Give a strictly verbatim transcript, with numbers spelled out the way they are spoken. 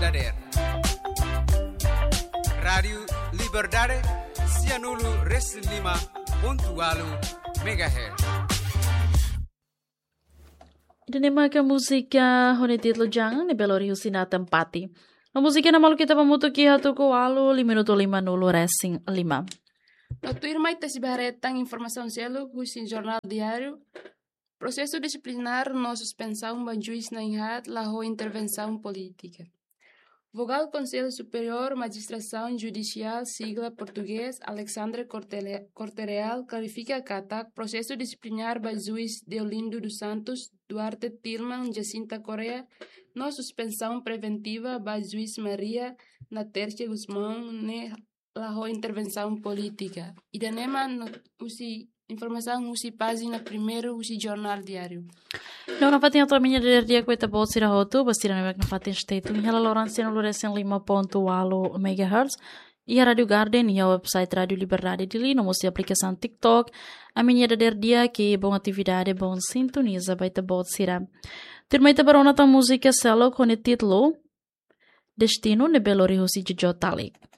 Dader. Radio Liberdade Cianulu Res lima pontualo megahertz. Dinema ka musika honitit lo jangan ni belori husina tempati. A musika na malu kita pamutu ki hatu ko alu lima minuto lima nulu racing lima. No tu irmã está se barretang informação selo husin jornal diário. Processo disciplinar no suspensão ba juiz na inhat la ho intervenção política. Vogal Conselho Superior Magistração Judicial, sigla português, Alexandre Cortereal, clarifica que ataque processo disciplinar by juiz Deolindo dos Santos, Duarte Tilman, Jacinta Correa, no suspensão preventiva by juiz Maria Natercia Guzmão, ne la ho intervenção política. E danema no usi informação usi página primeiro usi jornal diário. Não na fatinha outra minha de dia que bot sira hotu, bastira na na fatin state. Ela Lawrence no luresen lima ponto alo megahertz. E a Radio Garden e a website Radio Liberdade de Lino, mostrei a aplicação TikTok. A minha de dia que bom atividade, bom sintoniza, baita bot sira. Termaita barona ta música selo com o título Destino de Belo Horizonte de Jotalik.